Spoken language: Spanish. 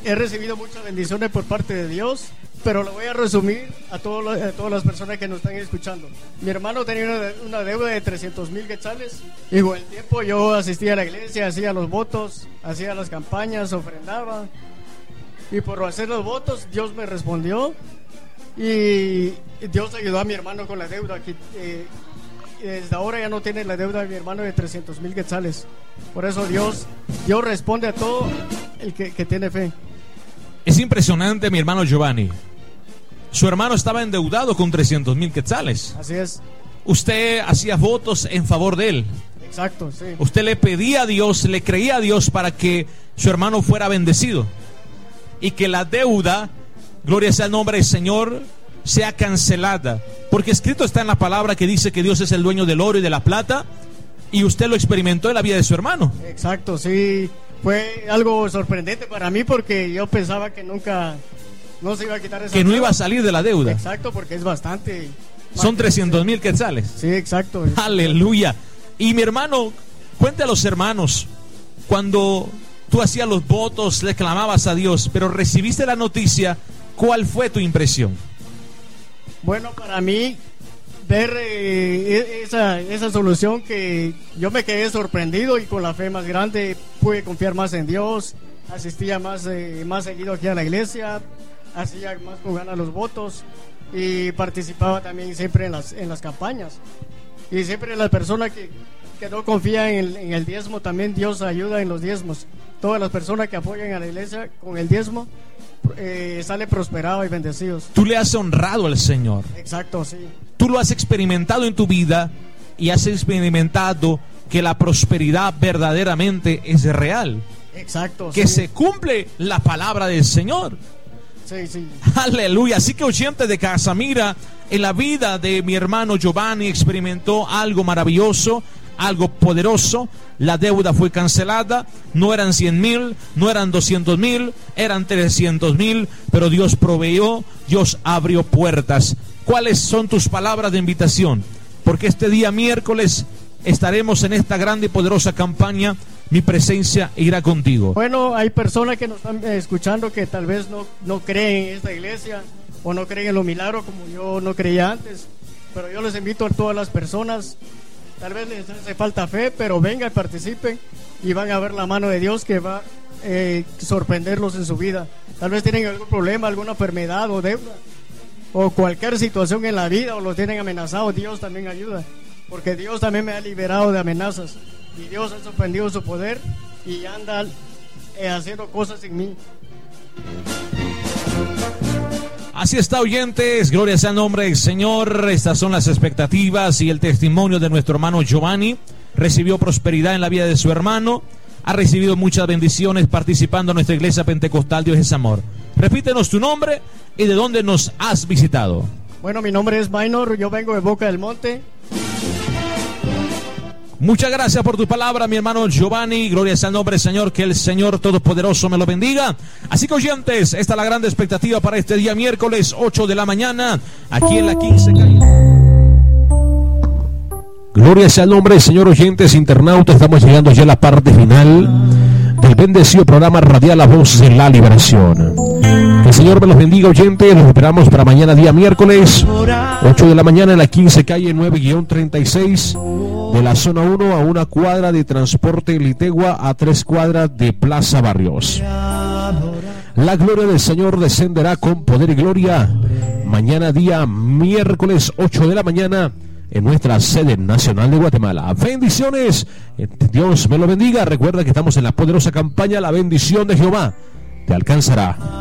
he recibido muchas bendiciones por parte de Dios, pero lo voy a resumir a todas las personas que nos están escuchando. Mi hermano tenía una deuda de 300,000 quetzales y con el tiempo yo asistía a la iglesia, hacía los votos, hacía las campañas, ofrendaba, y por hacer los votos Dios me respondió y Dios ayudó a mi hermano con la deuda. Desde ahora ya no tiene la deuda de mi hermano de 300,000 quetzales. Por eso Dios responde a todo el que tiene fe. Es impresionante, mi hermano Giovanni. Su hermano estaba endeudado con 300,000 quetzales. Así es. Usted hacía votos en favor de él. Exacto, sí. Usted le pedía a Dios, le creía a Dios para que su hermano fuera bendecido y que la deuda, gloria sea el nombre del Señor, sea cancelada, porque escrito está en la palabra que dice que Dios es el dueño del oro y de la plata, y usted lo experimentó en la vida de su hermano. Exacto, sí. Fue algo sorprendente para mí porque yo pensaba que nunca no se iba a quitar esa que no deuda. iba a salir de la deuda. Exacto, porque es bastante. Son 300,000 quetzales. Sí, exacto. Aleluya. Y mi hermano, cuente a los hermanos, cuando tú hacías los votos, le clamabas a Dios, pero recibiste la noticia, ¿cuál fue tu impresión? Bueno, para mí, ver esa solución, que yo me quedé sorprendido y con la fe más grande pude confiar más en Dios, asistía más seguido aquí a la iglesia, hacía más con ganas los votos y participaba también siempre en las campañas. Y siempre la persona que no confía en el diezmo, también Dios ayuda en los diezmos. Todas las personas que apoyan a la iglesia con el diezmo sale prosperado y bendecidos. Tú le has honrado al Señor. Exacto, sí. Tú lo has experimentado en tu vida y has experimentado que la prosperidad verdaderamente es real. Exacto. Que sí. se cumple la palabra del Señor. Sí, sí. Aleluya. Así que, oyentes de Casa Mira, en la vida de mi hermano Giovanni experimentó algo maravilloso, algo poderoso. La deuda fue cancelada. No eran 100,000, no eran 200,000, eran 300,000, pero Dios proveyó, Dios abrió puertas. ¿Cuáles son tus palabras de invitación? Porque este día miércoles estaremos en esta grande y poderosa campaña. Mi presencia irá contigo. Bueno, hay personas que nos están escuchando que tal vez no creen en esta iglesia o no creen en los milagros como yo no creía antes, pero yo les invito a todas las personas. Tal vez les hace falta fe, pero vengan y participen y van a ver la mano de Dios que va a sorprenderlos en su vida. Tal vez tienen algún problema, alguna enfermedad o deuda o cualquier situación en la vida, o los tienen amenazados. Dios también ayuda, porque Dios también me ha liberado de amenazas y Dios ha sorprendido su poder y anda haciendo cosas en mí. Así está, oyentes, gloria sea el nombre del Señor. Estas son las expectativas y el testimonio de nuestro hermano Giovanni. Recibió prosperidad en la vida de su hermano, ha recibido muchas bendiciones participando en nuestra iglesia pentecostal Dios es Amor. Repítenos tu nombre y de dónde nos has visitado. Bueno, mi nombre es Minor, yo vengo de Boca del Monte. Muchas gracias por tu palabra, mi hermano Giovanni. Gloria sea al nombre del Señor, que el Señor Todopoderoso me lo bendiga. Así que, oyentes, esta es la gran expectativa para este día miércoles 8 de la mañana, aquí en la 15 calle. Gloria sea al nombre del Señor, oyentes, internautas. Estamos llegando ya a la parte final del bendecido programa radial La Voz de la Liberación. Que el Señor me los bendiga, oyentes. Los esperamos para mañana, día miércoles 8 de la mañana en la 15 calle 9-36 de la zona 1 a 1 cuadra de Transporte Litegua, a 3 cuadras de Plaza Barrios. La gloria del Señor descenderá con poder y gloria mañana día miércoles 8 de la mañana en nuestra sede nacional de Guatemala. Bendiciones, Dios me lo bendiga. Recuerda que estamos en la poderosa campaña La bendición de Jehová te alcanzará.